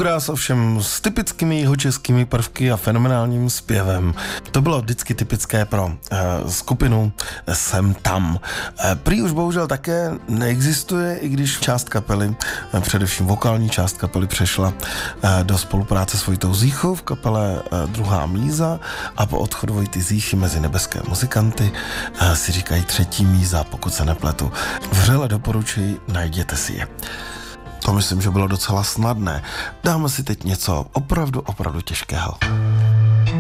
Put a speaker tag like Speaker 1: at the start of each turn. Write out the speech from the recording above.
Speaker 1: Bluegrass ovšem s typickými jihočeskými prvky a fenomenálním zpěvem. To bylo vždycky typické pro skupinu Sem tam. Prý už bohužel také neexistuje, i když část kapely, především vokální část kapely, přešla do spolupráce s Vojtou Zíchou v kapele Druhá míza a po odchodu Vojty Zíchy mezi nebeské muzikanty si říkají Třetí míza, pokud se nepletu. Vřele doporučuji, najděte si je. To myslím, že bylo docela snadné. Dáme si teď něco opravdu těžkého.